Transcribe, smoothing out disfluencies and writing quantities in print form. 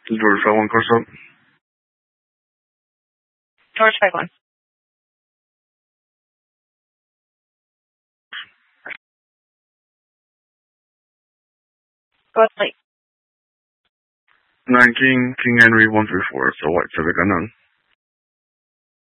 George 51 course up. George 51. Go to sleep. 19 King Henry 134, so white Civic unknown.